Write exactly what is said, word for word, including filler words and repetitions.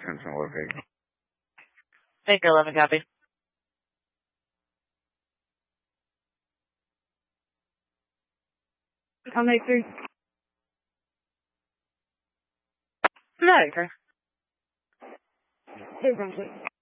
Attention, located. Baker eleven, copy. I'll make three. Baker. Hey, Brunswick.